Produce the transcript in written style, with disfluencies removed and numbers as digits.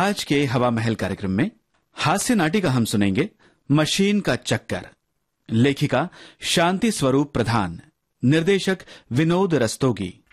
आज के हवा महल कार्यक्रम में हास्य नाटिका हम सुनेंगे मशीन का चक्कर। लेखिका शांति स्वरूप प्रधान, निर्देशक विनोद रस्तोगी।